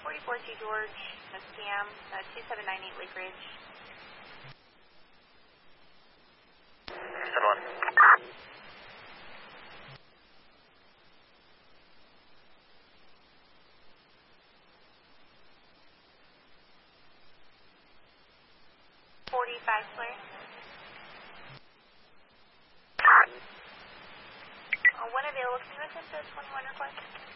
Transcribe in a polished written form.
44 T George, SPM, 2798 Lake Ridge. 7-1. 45 flare. When available, can you attend to 21 request?